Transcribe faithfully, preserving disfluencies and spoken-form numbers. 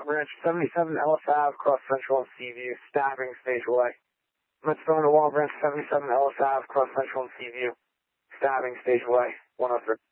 Branch, seventy-seven Ellis Ave, cross Central and Seaview, stabbing, stage away. Metro to Wall Branch, seventy-seven Ellis Ave, cross Central and Seaview, stabbing, stage away, one oh three.